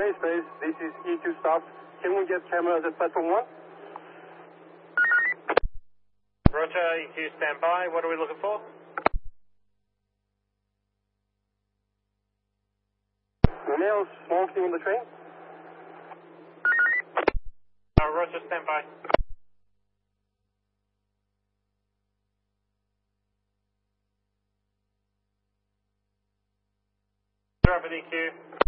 Space, this is E2 staff. Can we get cameras at platform 1? Roger, E2 standby. What are we looking for? Male smoking on the train? Roger, standby. Drop it EQ.